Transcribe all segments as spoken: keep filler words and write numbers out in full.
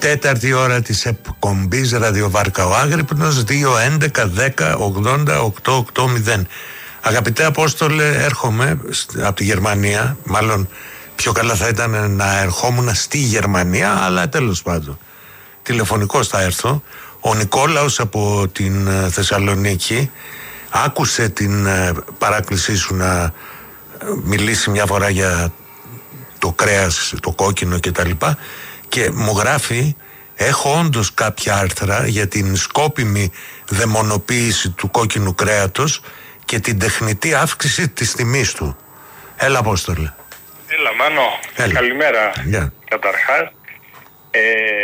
τέταρτη ώρα της εκπομπής Ραδιοβάρκα ο Άγρυπνος, δύο έντεκα δέκα ογδόντα οκτώ ογδόντα. Αγαπητέ Απόστολε, έρχομαι από τη Γερμανία. Μάλλον πιο καλά θα ήταν να ερχόμουν στη Γερμανία, αλλά τέλος πάντων τηλεφωνικώς θα έρθω. Ο Νικόλαος από την Θεσσαλονίκη άκουσε την παράκλησή σου να μιλήσει μια φορά για το κρέας, το κόκκινο κτλ. Και μου γράφει: έχω όντως κάποια άρθρα για την σκόπιμη δαιμονοποίηση του κόκκινου κρέατος και την τεχνητή αύξηση της τιμής του. Έλα, Απόστολε. Έλα, Μάνο. Έλα. Καλημέρα. Yeah. Καταρχάς, ε,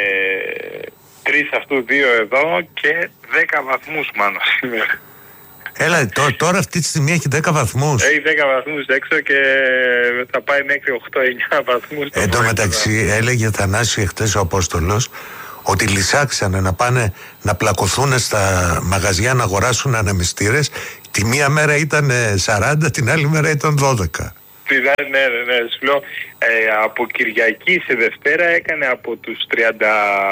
τρεις αυτού, δύο εδώ και δέκα βαθμούς, Μάνο, σήμερα. Έλα, τώ, τώρα αυτή τη στιγμή έχει δέκα βαθμούς. Έχει δέκα βαθμούς έξω και θα πάει μέχρι οκτώ εννιά βαθμούς. Εν τω μεταξύ, έλεγε Θανάση εχθές ο Απόστολος ότι λυσάξανε να πάνε να πλακωθούν στα μαγαζιά να αγοράσουν ανεμιστήρες. Τη μία μέρα ήταν σαράντα, την άλλη μέρα ήταν δώδεκα. Ναι, ναι, ναι, σου λέω, ε, από Κυριακή σε Δευτέρα έκανε από τους τριάντα,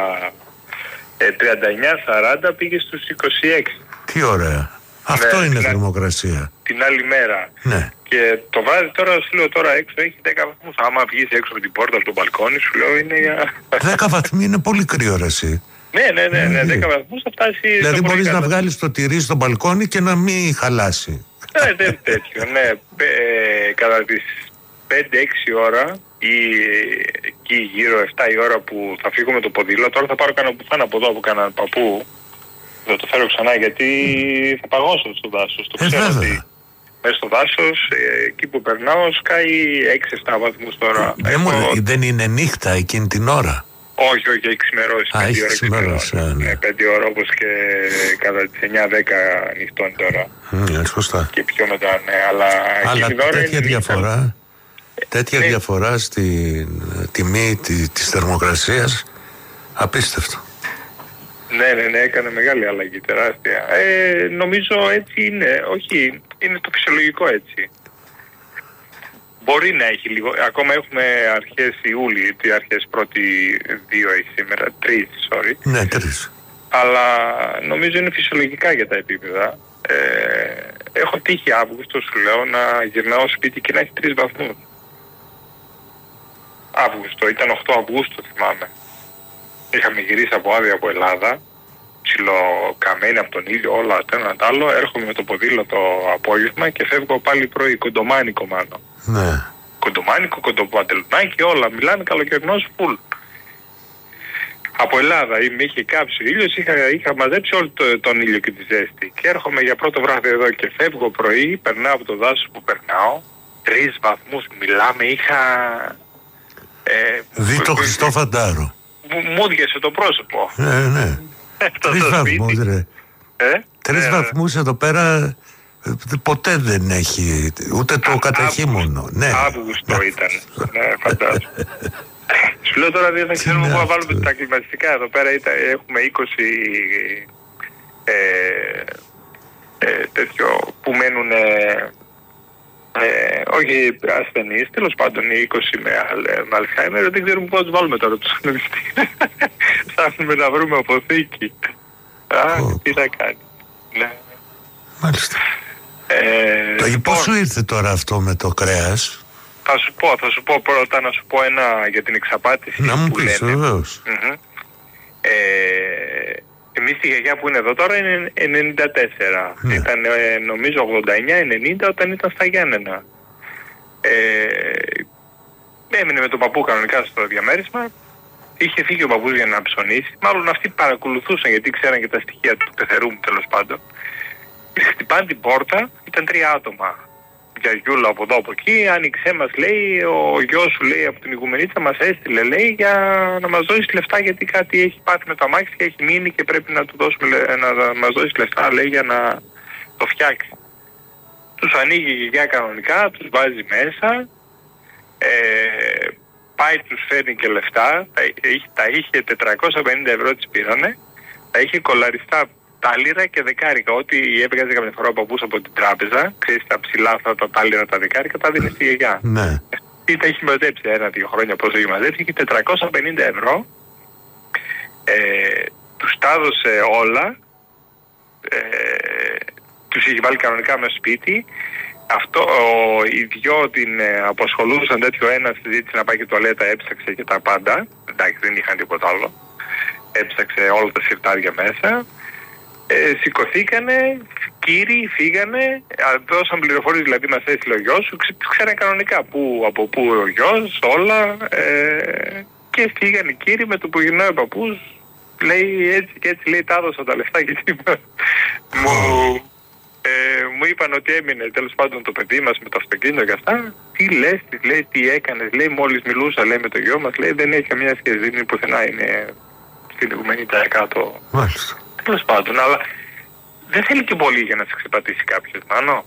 ε, τριάντα εννιά σαράντα πήγε στους είκοσι έξι. Τι ωραία. Αυτό ναι, είναι θερμοκρασία. Την άλλη μέρα. Ναι. Και το βράδυ τώρα σου λέω τώρα έξω έχει δέκα βαθμούς. Άμα βγεις έξω από την πόρτα από το μπαλκόνι σου λέω είναι για... δέκα βαθμοί είναι πολύ κρύο ρε εσύ. Ναι, ναι, ναι, ναι, δέκα βαθμούς θα φτάσει. Δηλαδή μπορείς να βγάλεις το τυρί στο μπαλκόνι και να μην χαλάσει. Ναι, δεν τέτοιο, ναι. Ε, κατά τις πέντε έξι ώρα ή εκεί γύρω επτά η ώρα που θα φύγω με το ποδήλατο, τώρα θα πάρω κανένα που θα είναι από εδώ από κανέναν παππού. Θα το φέρω ξανά γιατί θα παγώσω στο δάσος. Το ξέρω ε, ότι μέσα στο δάσος, ε, εκεί που περνάω, σκάει έξι επτά βαθμούς τώρα. Δεν, Έχω... μου, δεν είναι νύχτα εκείνη την ώρα. Όχι, όχι, έχει ξημερώσει. Α, έχει ξημερώσει. Ναι. πέντε ώρα όπως και κατά τις εννιά δέκα νυχτών τώρα. Mm, σωστά. Και πιο μετά, ναι. Αλλά, αλλά τέτοια διαφορά, τέτοια ναι. διαφορά στην τιμή της θερμοκρασίας, απίστευτο. Ναι, ναι, ναι, έκανε μεγάλη αλλαγή, τεράστια. Ε, νομίζω έτσι είναι, όχι, είναι το φυσιολογικό έτσι. Μπορεί να έχει λίγο, ακόμα έχουμε αρχές Ιούλη, τι αρχές πρώτη δύο έχει σήμερα, τρεις, sorry. Ναι, τρεις. Αλλά νομίζω είναι φυσιολογικά για τα επίπεδα. Ε, έχω τύχει Αύγουστο, σου λέω, να γυρνάω σπίτι και να έχει τρεις βαθμούς. Αύγουστο, ήταν οκτώ Αυγούστου θυμάμαι. Είχαμε γυρίσει από άδεια από Ελλάδα, ψιλοκαμένη από τον ήλιο, όλα το ένα το άλλο. Έρχομαι με το ποδήλατο απόγευμα και φεύγω πάλι πρωί, κοντομάνικο μάλλον. Ναι. Κοντομάνικο, κοντοπαντελουνάκι, όλα. Μιλάνε καλοκαιρινός φουλ. Από Ελλάδα με είχε κάψει ο ήλιος, είχα, είχα μαζέψει όλο το, τον ήλιο και τη ζέστη. Και έρχομαι για πρώτο βράδυ εδώ και φεύγω πρωί, περνάω από το δάσος που περνάω. Τρεις βαθμούς, μιλάμε, είχα... Ε, Δει το Χριστό Φαντάρο. Μου διέσε το πρόσωπο. Ναι, ναι. Τρεις βαθμούς ρε. Ε? Τρεις ε, βαθμούς εδώ πέρα ποτέ δεν έχει, ούτε το καταχύμωνο. Ναι. Αύγουστο ήταν. Ναι, φαντάζομαι. Σου λέω τώρα δεν θα ξέρουμε πού να βάλουμε τα κλιματιστικά. Εδώ πέρα ήταν, έχουμε είκοσι ε, ε, τέτοιο που μένουν ε, όχι ασθενείς, τέλος πάντων είκοσι με, με Αλσχάιμερ, δεν ξέρουμε πού να τους βάλουμε τώρα τους ανεμιστήρες. Ψάχνουμε να βρούμε αποθήκη. Α, oh. τι θα κάνει. Ναι. Μάλιστα. Ε, το λοιπόν, πώς σου ήρθε τώρα αυτό με το κρέας? Θα σου πω, θα σου πω πρώτα να σου πω ένα για την εξαπάτηση. Να μου πεις, βεβαίως. Mm-hmm. Ε, εμείς η γιαγιά που είναι εδώ τώρα είναι ενενήντα τέσσερα. Ναι. Ήταν ε, νομίζω ογδόντα εννιά ενενήντα όταν ήταν στα Γιάννενα. Ε, έμεινε με τον παππού κανονικά στο διαμέρισμα. Είχε φύγει ο παππούς για να ψωνίσει. Μάλλον αυτοί παρακολουθούσαν γιατί ξέραν και τα στοιχεία του πεθερού μου τέλος πάντων. Χτυπάνε την πόρτα, ήταν τρία άτομα. Γιαγιούλα από εδώ από εκεί, άνοιξέ μας λέει, ο γιος σου λέει από την Ηγουμενίτσα μας έστειλε λέει για να μας δώσει λεφτά γιατί κάτι έχει πάθει με το αμάξι και έχει μείνει και πρέπει να του δώσουμε, να μας δώσει λεφτά λέει για να το φτιάξει. Τους ανοίγει η γιαγιά κανονικά, τους βάζει μέσα, ε, πάει τους φέρνει και λεφτά, τα, τα είχε τετρακόσια πενήντα ευρώ τις πήρανε, τα είχε κολαριστά τάλιρα και δεκάρικα. Ό,τι έβγαζε καμιά φορά ο παππούς από την τράπεζα, ξέρεις τα ψηλά αυτά τα τάλιρα τα δεκάρικα, τα δίνει στη γιαγιά. Ναι. Τι τα έχει μαζέψει ένα-δύο χρόνια, πόσο έχει μαζέψει, και τετρακόσια πενήντα ευρώ Ε, τους τα έδωσε όλα, ε, τους είχε βάλει κανονικά με σπίτι. Αυτό, ο, οι δυο την ε, αποσχολούσαν τέτοιο, ένα συζήτησε να πάει και τουαλέτα, έψαξε και τα πάντα. Εντάξει, δεν είχαν τίποτα άλλο. Έψαξε όλα τα συρτάρια μέσα. Ε, σηκωθήκανε, κύριοι, φύγανε, δώσαν πληροφορίες, δηλαδή μας έστειλε ο γιος σου, ξέρανε κανονικά που, από πού ο γιος, όλα, ε, και φύγανε οι κύριοι. Με το που γυρνάει ο παππούς, λέει έτσι και έτσι, λέει τα έδωσα τα λεφτά, γιατί μου, ε, μου είπαν ότι έμεινε τέλος πάντων το παιδί μας με το αυτοκίνητο και αυτά. Τι λες, τι, λέει, τι έκανες, λέει, μόλις μιλούσα, λέει, με το γιο μας, λέει, δεν έχει καμία σχέση, δεν είναι πουθενά, είναι στην ηγουμένη τα εκατό. Μάλιστα. Τέλος πάντων, αλλά δεν θέλει και πολύ για να σε ξεπατήσει κάποιος, Μάνο.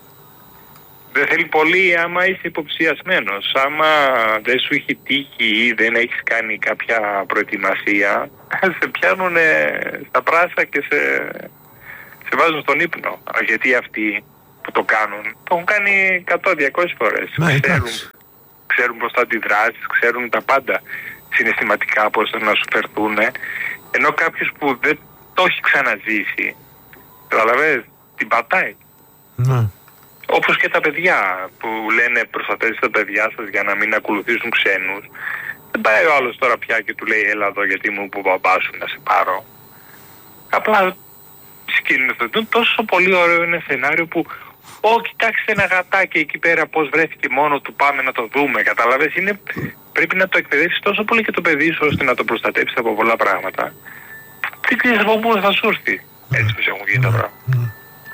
Δεν θέλει πολύ άμα είσαι υποψιασμένος. Άμα δεν σου έχει τύχει ή δεν έχεις κάνει κάποια προετοιμασία, σε πιάνουν στα πράσα και σε, σε βάζουν στον ύπνο. Γιατί αυτοί που το κάνουν, το έχουν κάνει εκατό διακόσιες φορές. Ναι, ξέρουν, ξέρουν πώς θα αντιδράσεις, ξέρουν τα πάντα συναισθηματικά πώς θα να σου φερθούν. Ενώ κάποιος που δεν το έχει ξαναζήσει, καταλαβαίνεις, την πατάει. Ναι. Όπως και τα παιδιά που λένε προστατεύστε τα παιδιά σας για να μην ακολουθήσουν ξένους. Δεν πάει ο άλλος τώρα πια και του λέει έλα εδώ γιατί μου που μπαμπά σου να σε πάρω. Απλά σκηνοθετούν. Τόσο πολύ ωραίο είναι σενάριο που Ω, κοιτάξτε ένα γατάκι εκεί πέρα πώς βρέθηκε μόνο του, πάμε να το δούμε. Καταλαβες, είναι, πρέπει να το εκπαιδεύσεις τόσο πολύ και το παιδί σου ώστε να το προστατεύσεις από πολλά πράγματα. Δεν ξέρεις από πού θα σου έρθει. Έτσι πως έχουν γίνει τα πράγματα.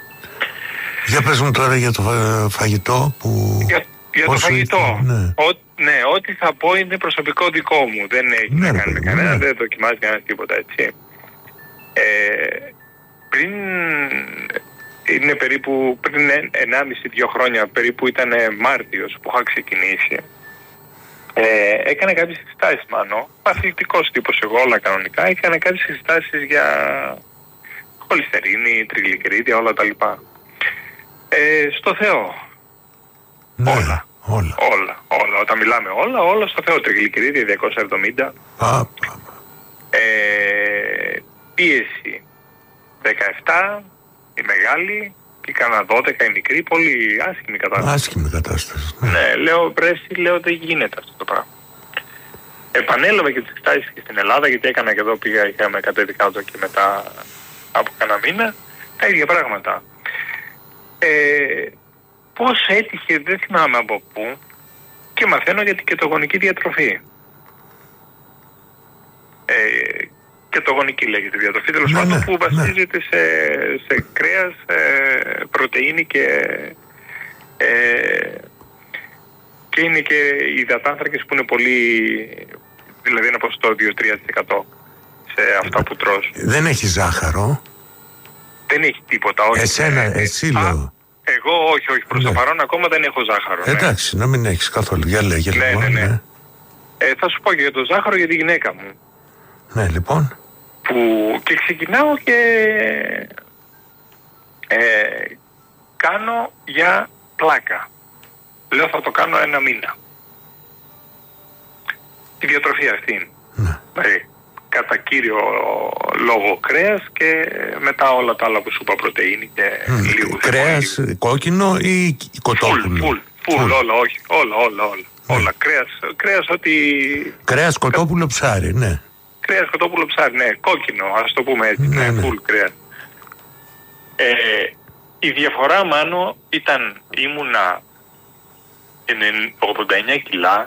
Για πες μου τώρα για το φαγητό που... Για, για το φαγητό. Ήρθε, ναι. Ο, ναι, ό,τι θα πω είναι προσωπικό δικό μου. Δεν έχει ναι, να κάνει με κανένα, ναι. δεν δοκιμάζει κανένα τίποτα, έτσι. Ε, πριν... Είναι περίπου πριν ενάμιση με δύο χρόνια, περίπου ήταν Μάρτιος που είχα ξεκινήσει. Ε, έκανε κάποιες συστάσεις, Μάνο. Αθλητικός τύπος εγώ, όλα κανονικά. Έκανε κάποιες συστάσεις για χολυστερίνη, τριγλικερίδια, όλα τα λοιπά. Ε, στο Θεό. Ναι, όλα. όλα. Όλα. Όλα. Όταν μιλάμε όλα, όλα στο Θεό. Τριγλικερίδια διακόσια εβδομήντα. Α, ε, πίεση δεκαεπτά. Η μεγάλη και κανένα δώδεκα η μικρή, πολύ άσχημη κατάσταση. Άσχημη κατάσταση. Ναι, ναι λέω πρέσι, λέω δεν γίνεται αυτό το πράγμα. Επανέλαβα και τις εξετάσεις και στην Ελλάδα, γιατί έκανα και εδώ, πήγα, είχαμε κατέβει κάτω και μετά από κανένα μήνα, τα ίδια πράγματα. Ε, πώς έτυχε, δεν θυμάμαι από πού, και μαθαίνω για την κετογονική διατροφή. Ε, κετογονική λέγεται διατροφή, τέλος ναι, πάντων, ναι, που βασίζεται ναι. σε, σε κρέας, ε, πρωτεΐνη και, ε, και είναι και οι υδατάνθρακες που είναι πολύ, δηλαδή ένα ποσοστό δύο με τρία τοις εκατό σε αυτά που τρως. Δεν έχει ζάχαρο. Δεν έχει τίποτα, όχι. Εσένα, ε, εσύ α, λέω. Εγώ όχι, όχι, προς ναι. το παρόν ακόμα δεν έχω ζάχαρο. Εντάξει, ναι. Να μην έχεις καθόλου, για λέγε ναι, λοιπόν. Ναι, ναι. Ναι. Ε, θα σου πω και για το ζάχαρο για τη γυναίκα μου. Ναι, λοιπόν. Που και ξεκινάω και ε, κάνω για πλάκα. Λέω θα το κάνω ένα μήνα. Τη διατροφή αυτή. Ναι. Δηλαδή, κατά κύριο λόγο κρέας και μετά όλα τα άλλα που σου είπα, πρωτεΐνη και mm. λίγο. Κρέας κόκκινο ή κοτόπουλο? Φουλ, φουλ, φουλ, όλα, όχι, όλα, όλα, όλα. Ναι. Όλα. Κρέας, κρέας ότι... Κρέας, κοτόπουλο, ψάρι, ναι. Κρέας, κοτόπουλο, ψάρι, ναι, κόκκινο, ας το πούμε έτσι, ναι, ναι. Φουλ κρέας. Ε, η διαφορά, Μάνο, ήταν, ήμουνα ογδόντα εννιά κιλά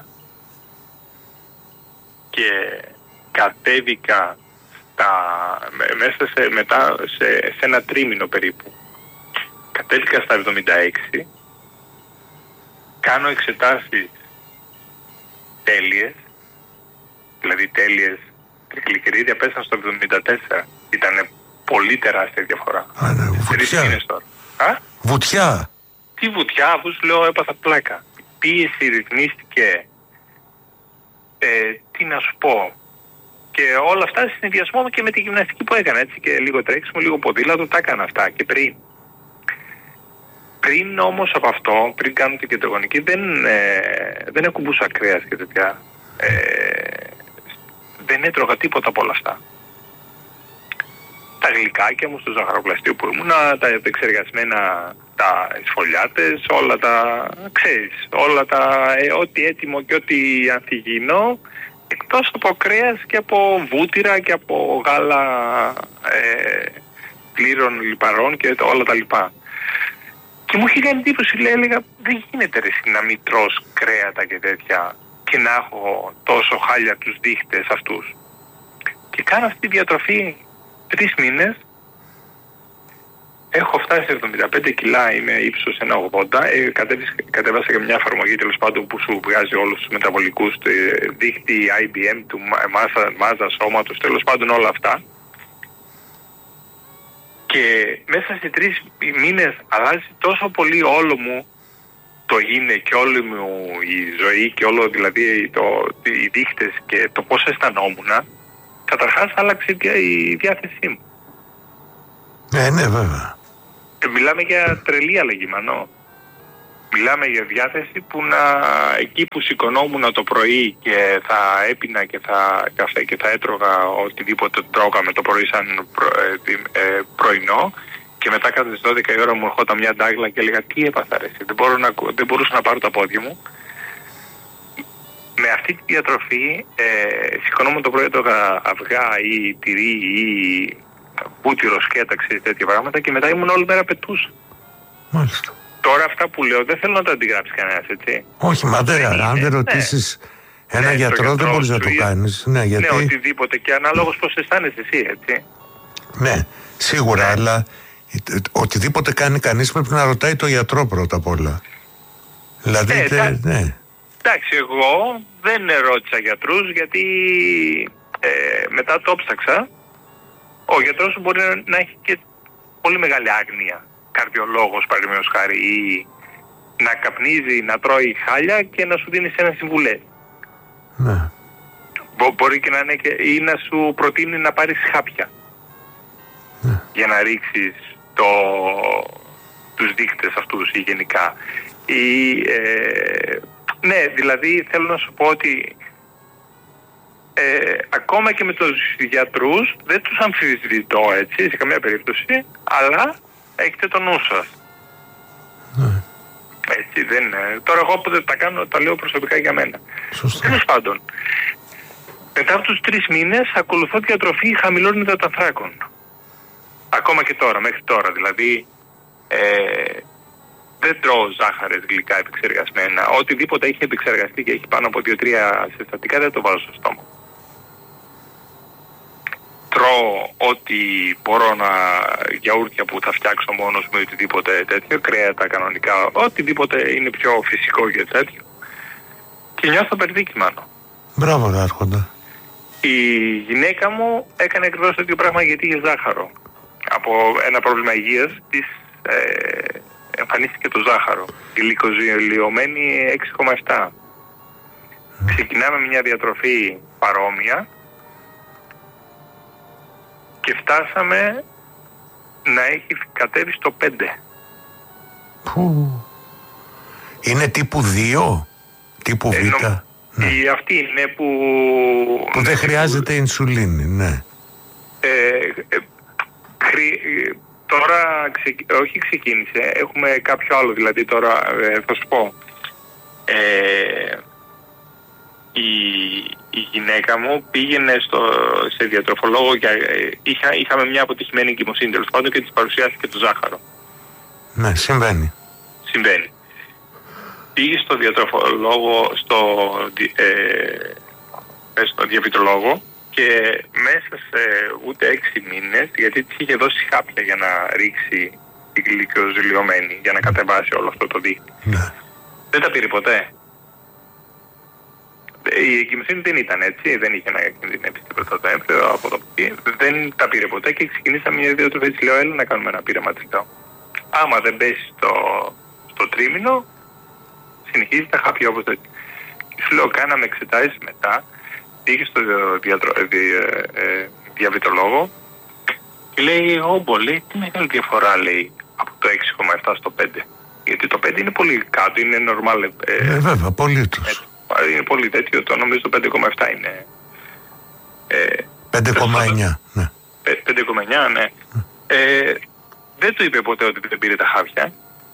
και κατέβηκα στα, μέσα σε, μετά σε, σε ένα τρίμηνο περίπου. Κατέβηκα στα εβδομήντα έξι, κάνω εξετάσεις τέλειες, δηλαδή τέλειες, τριγλικερίδια πέσαν στο εβδομήντα τέσσερα. Ήτανε πολύ τεράστια διαφορά. Α, ναι, βουτιά. Α? Βουτιά. Τι βουτιά, αφού σου λέω έπαθα πλάκα. Η πίεση ρυθμίστηκε, ε, τι να σου πω, και όλα αυτά σε συνδυασμό και με τη γυμναστική που έκανα, έτσι, και λίγο τρέξιμο, λίγο ποδήλατο, τα έκανα αυτά και πριν. Πριν όμως από αυτό, πριν κάνω την κεντρογονική, δεν, ε, δεν ακουμπούσα κρέας και τέτοια. Ε, δεν έτρωγα τίποτα από όλα αυτά. τα γλυκάκια μου στο ζαχαροπλαστείο που ήμουν, τα επεξεργασμένα, τα σφολιάτες, όλα τα, ξέρεις, όλα τα, ε, ό,τι έτοιμο και ό,τι ανθυγιεινό, εκτός από κρέας και από βούτυρα και από γάλα ε, πλήρων λιπαρών και όλα τα λοιπά. Και μου είχε κάνει εντύπωση, λέει, έλεγα, δεν γίνεται ρε εσύ να μην τρως κρέατα και τέτοια και να έχω τόσο χάλια τους δείχτες αυτούς. Και κάνω αυτή τη διατροφή τρεις μήνες, έχω φτάσει εβδομήντα πέντε κιλά, είμαι ύψος ένα ογδόντα, ε, κατέβασα και μια εφαρμογή τέλος πάντων που σου βγάζει όλους τους μεταβολικούς, το δείχτη άι μπι εμ του μάζα, μάζα σώματος, τέλος πάντων όλα αυτά. Και μέσα σε τρεις μήνες αλλάζει τόσο πολύ όλο μου το είναι και όλη μου η ζωή και όλο δηλαδή το, οι δείχτες και το πώς αισθανόμουν. Καταρχάς άλλαξε η διάθεσή μου. Ναι, ναι, βέβαια. Και μιλάμε για τρελή αλλαγή, Μανώ. Μιλάμε για διάθεση που να, εκεί που σηκωνόμουν το πρωί και θα έπινα και θα, καφέ και θα έτρωγα οτιδήποτε τρώγαμε το πρωί σαν προ, ε, ε, πρωινό, και μετά κατά τις δώδεκα η ώρα μου ερχόταν μια ντάγλα και έλεγα τι έπαθα ρε, δεν, μπορώ να, δεν μπορούσα να πάρω τα πόδια μου. Με αυτή τη διατροφή ε, σηκωνόμουν το πρωί, έτρωγα αυγά ή τυρί ή βούτυρο σκέτα, ξέρεις, τέτοια πράγματα, και μετά ήμουν όλη μέρα πετούσα. Μάλιστα. Τώρα αυτά που λέω δεν θέλω να τα αντιγράψει κανένας, έτσι. Όχι, μα δεν, αν δεν ρωτήσεις ναι. ένα ναι, γιατρό, γιατρό δεν μπορείς να το κάνεις. Ναι, γιατί... ναι, οτιδήποτε και ανάλογος πώς αισθάνεσαι εσύ, έτσι. Ναι, σίγουρα, ναι. Αλλά οτιδήποτε κάνει κανείς πρέπει να ρωτάει το γιατρό πρώτα απ' όλα. Δηλαδή, ναι, τε, τα... ναι. Εντάξει, εγώ δεν ρώτησα γιατρούς γιατί ε, μετά το ψάξα. Ο γιατρός μπορεί να, να έχει και πολύ μεγάλη άγνοια. Καρδιολόγος, παραδείγματος χάρη, ή να καπνίζει, να τρώει χάλια και να σου δίνει ένα συμβουλέ. Ναι. Μπο, μπορεί και να είναι και, ή να σου προτείνει να πάρεις χάπια. Ναι. Για να ρίξεις το, τους δείκτες αυτούς ή γενικά. Ή, ε, ναι, δηλαδή θέλω να σου πω ότι ε, ακόμα και με τους γιατρούς δεν τους αμφισβητώ, έτσι, σε καμία περίπτωση, αλλά έχετε το νου σας. Ναι. Έτσι δεν είναι. Τώρα εγώ που δεν τα κάνω, τα λέω προσωπικά για μένα. Τέλος πάντων, μετά από τους τρεις μήνες ακολουθώ διατροφή χαμηλών υδατανθράκων. Ακόμα και τώρα, μέχρι τώρα. Δηλαδή ε, δεν τρώω ζάχαρες, γλυκά επεξεργασμένα. Οτιδήποτε έχει επεξεργαστεί και έχει πάνω από δύο τρία συστατικά δεν το βάζω στο στόμα. Τρώω ό,τι μπορώ να, γιαούρτια που θα φτιάξω μόνος μου ή οτιδήποτε τέτοιο, κρέατα κανονικά, οτιδήποτε είναι πιο φυσικό και τέτοιο. Και νιώθω περδίκι, μάλλον. Μπράβο, ρε Άρχοντα. Η γυναίκα μου έκανε ακριβώς το ίδιο πράγμα γιατί είχε ζάχαρο. Από ένα πρόβλημα υγείας της ε, εμφανίστηκε το ζάχαρο. Γλυκοζηλιωμένη έξι κόμμα επτά. Mm. Ξεκινάμε μια διατροφή παρόμοια και φτάσαμε να έχει κατέβει στο πέντε. Που... Είναι τύπου δύο, τύπου ε, Β. Νο... Ναι. Η αυτή είναι που... Που δεν χρειάζεται που... ινσουλίνη, ναι. Ε, ε, χρη... Τώρα, ξε... όχι ξεκίνησε, έχουμε κάποιο άλλο, δηλαδή τώρα ε, θα σου πω. Ε, η... η γυναίκα μου πήγαινε στο... σε διατροφολόγο και ε, είχα... είχαμε μια αποτυχημένη εγκυμοσύνη τέλος πάντων και της παρουσιάστηκε το ζάχαρο. Ναι, συμβαίνει. Συμβαίνει. Πήγε στο διατροφολόγο, στο, ε, στο διαβητολόγο και μέσα σε ούτε έξι μήνες, γιατί της είχε δώσει χάπια για να ρίξει την γλυκοζηλιωμένη, για να κατεβάσει όλο αυτό το δίκτυο. Ναι. Δεν τα πήρε ποτέ. Η εγκυμοσύνη δεν ήταν έτσι, δεν είχε να κινδυνεύσει τίποτα το έμφυο από το παιδί. Δεν τα πήρε ποτέ και ξεκινήσαμε μια διατροφή. Της λέω, έλα να κάνουμε ένα πείραμα, της λέω. Άμα δεν πέσει στο, στο τρίμηνο, συνεχίζει τα χάπια όπως έτσι. Και σου λέω, κάναμε εξετάσεις μετά, πήγε στο διατρο, δι, ε, διαβητολόγο και λέει, όμπο, λέει, τι μεγάλη διαφορά, λέει, από το έξι κόμμα επτά στο πέντε. Γιατί το πέντε είναι πολύ κάτω, είναι normal. Ε, ε, βέβαια, απολύτως. Ε, είναι πολύ τέτοιο, το νομίζω το πέντε κόμμα επτά είναι. Ε, πέντε κόμμα εννιά, ναι. πέντε κόμμα εννιά, ναι. Ε, δεν του είπε ποτέ ότι δεν πήρε τα χάπια.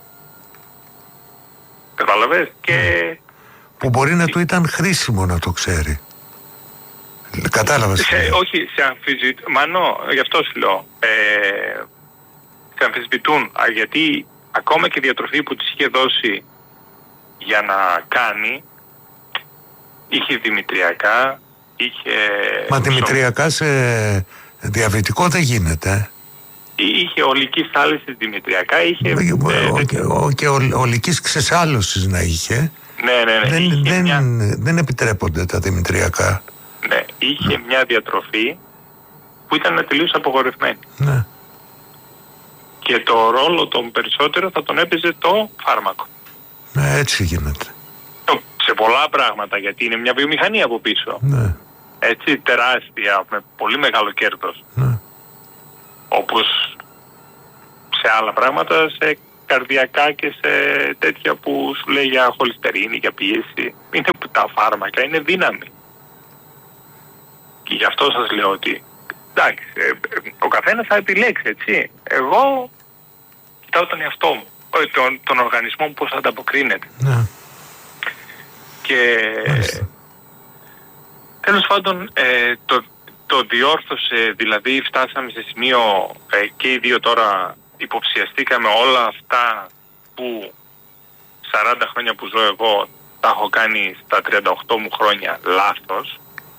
Κατάλαβες. Και... που μπορεί να του ήταν χρήσιμο να το ξέρει. Κατάλαβες. Σε, όχι, σε αμφισβητούν. Μανώ, γι' αυτό σου λέω. Ε, σε αμφισβητούν. Γιατί ακόμα και η διατροφή που της είχε δώσει για να κάνει, είχε δημητριακά, είχε... Μα δημητριακά σε διαβητικό δεν γίνεται. Είχε ολικής θάλασσης δημητριακά, είχε... Ε, και ολικής ξεσάλωσης να είχε. Ναι, ναι, ναι. Δεν, είχε δεν, μια... δεν επιτρέπονται τα δημητριακά. Ναι, είχε ναι. μια διατροφή που ήταν τελείως απογορευμένη. Ναι. Και το ρόλο τον περισσότερο θα τον έπαιζε το φάρμακο. Ναι, έτσι γίνεται. Σε πολλά πράγματα, γιατί είναι μια βιομηχανία από πίσω. Ναι. Έτσι, τεράστια, με πολύ μεγάλο κέρδος. Ναι. Όπως σε άλλα πράγματα, σε καρδιακά και σε τέτοια που σου λέει για χολυστερίνη, για πίεση. Είναι που τα φάρμακα είναι δύναμη. Και γι' αυτό σας λέω ότι, εντάξει, ο καθένας θα επιλέξει, έτσι. Εγώ κοιτάω τον εαυτό μου, τον, τον οργανισμό μου πώς θα ανταποκρίνεται. Ναι. Και Μάλιστα. τέλος πάντων ε, το, το διόρθωσε, δηλαδή φτάσαμε σε σημείο ε, και οι δύο τώρα υποψιαστήκαμε όλα αυτά που σαράντα χρόνια που ζω εγώ τα έχω κάνει στα τριάντα οκτώ μου χρόνια λάθος.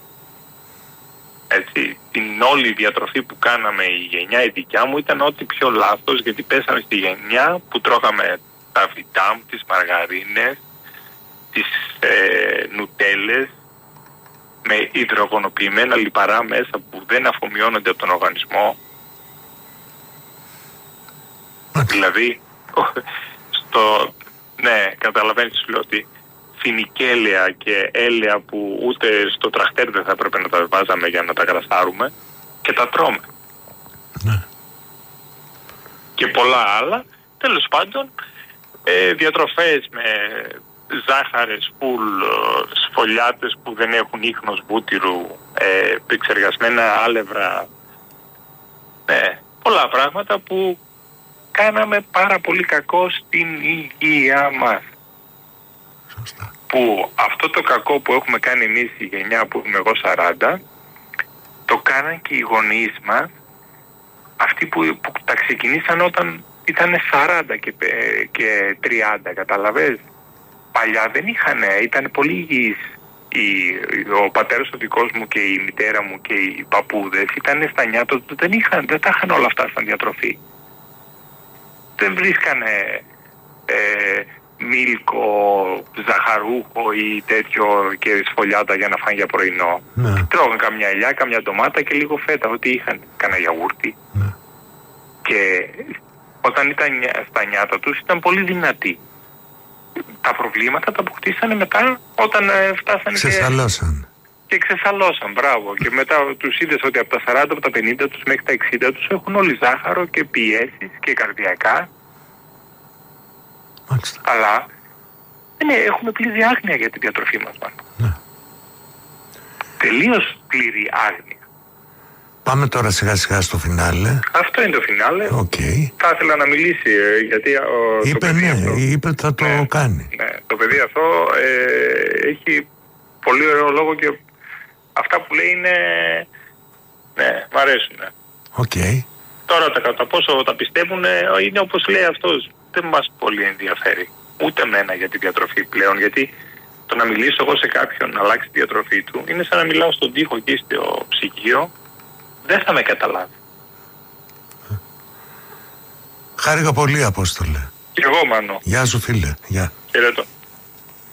Έτσι, την όλη διατροφή που κάναμε η γενιά η δικιά μου ήταν ό,τι πιο λάθος, γιατί πέσαμε στη γενιά που τρώγαμε τα βιτάμ, τις μαργαρίνες, τις ε, νουτέλες με υδρογονοποιημένα λιπαρά μέσα που δεν αφομοιώνονται από τον οργανισμό. Δηλαδή, στο, ναι, καταλαβαίνεις σου λέω ότι φινικέλαια και έλαια που ούτε στο τραχτέρ δεν θα έπρεπε να τα βάζαμε για να τα γρασάρουμε και τα τρώμε. Ναι. Και πολλά άλλα. Τέλος πάντων, ε, διατροφές με ζάχαρες, φουλ, σφολιάτες που δεν έχουν ίχνος βούτυρου, ε, επεξεργασμένα άλευρα, ε, πολλά πράγματα που κάναμε πάρα πολύ κακό στην υγεία μας. Σωστά. Που αυτό το κακό που έχουμε κάνει εμείς η γενιά που είμαι εγώ σαράντα, το κάναν και οι γονείς μας, αυτοί που, που τα ξεκινήσαν όταν ήταν σαράντα και, και τριάντα, καταλαβες. Παλιά δεν είχαν, ήταν πολύ υγιείς. Η, ο πατέρας ο δικός μου και η μητέρα μου και οι παππούδες ήταν στα νιάτα του, δεν είχαν, δεν τα είχαν όλα αυτά σαν διατροφή. Δεν βρίσκανε ε, μίλκο, ζαχαρούχο ή τέτοιο και σφολιάτα για να φάνε για πρωινό. Ναι. Τρώγαν καμιά ελιά, καμιά ντομάτα και λίγο φέτα, ό,τι είχαν, κάνα γιαούρτι. Ναι. Και όταν ήταν στα νιάτα τους ήταν πολύ δυνατοί. Τα προβλήματα τα αποκτήσανε μετά όταν ε, φτάσανε Ξεσαλώσαν. και, και ξεσαλώσαν, μπράβο. Και μετά τους είδες ότι από τα σαράντα, από τα πενήντα τους μέχρι τα εξήντα τους έχουν όλοι ζάχαρο και πιέσεις και καρδιακά. Μάλιστα. Αλλά ναι, έχουμε πλήρη άγνοια για την διατροφή μας. Ναι. Τελείως πλήρη άγνοια. Πάμε τώρα σιγά σιγά στο φινάλε. Αυτό είναι το φινάλε. Okay. Θα ήθελα να μιλήσει ε, γιατί ο, είπε το παιδί ναι, αυτό, είπε θα το ναι, κάνει. Ναι, το παιδί αυτό ε, έχει πολύ ωραίο λόγο και αυτά που λέει είναι, ναι, μ' αρέσουν. Okay. Τώρα τα κατά πόσο τα πιστεύουν είναι όπως λέει αυτός. Δεν μας πολύ ενδιαφέρει ούτε εμένα για τη διατροφή πλέον, γιατί το να μιλήσω εγώ σε κάποιον να αλλάξει τη διατροφή του είναι σαν να μιλάω στον τοίχο εκεί στο ψυγείο, δεν θα με καταλάβει. Χάρηκα πολύ, Απόστολε. Και εγώ, Μάνο. Γεια σου, φίλε. Γεια. Χαιρετώ.